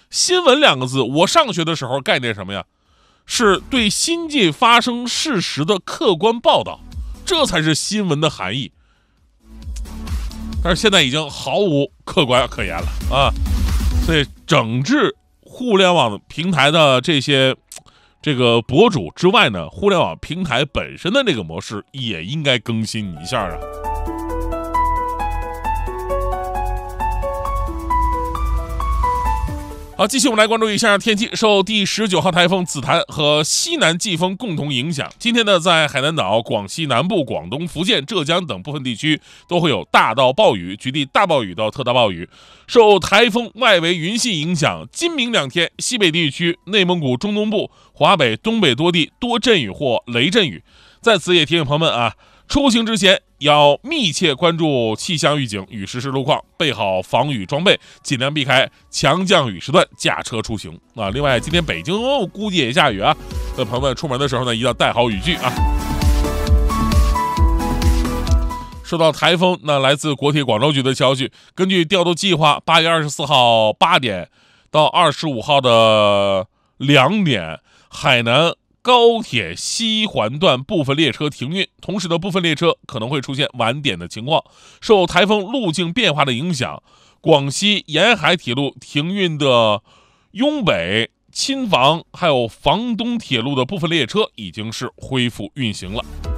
新闻两个字，我上学的时候概念什么呀？是对新近发生事实的客观报道，这才是新闻的含义。但是现在已经毫无客观可言了啊！所以整治互联网平台的这个博主之外呢，互联网平台本身的这个模式也应该更新一下啊。好，继续我们来关注一下天气。受第19号台风紫檀和西南季风共同影响，今天呢，在海南岛、广西南部、广东、福建、浙江等部分地区都会有大到暴雨，局地大暴雨到特大暴雨。受台风外围云系影响，今明两天西北地区、内蒙古中东部、华北、东北多地多阵雨或雷阵雨。在此也提醒朋友们啊，出行之前要密切关注气象预警与实时路况，备好防雨装备，尽量避开强降雨时段驾车出行啊。另外，今天北京估计也下雨啊，所以朋友们出门的时候呢，一定要带好雨具啊。说到台风，那来自国铁广州局的消息，根据调度计划，8月24号8点到25号的2点，海南高铁西环段部分列车停运，同时的部分列车可能会出现晚点的情况。受台风路径变化的影响，广西沿海铁路停运的雍北、钦房还有房东铁路的部分列车已经是恢复运行了。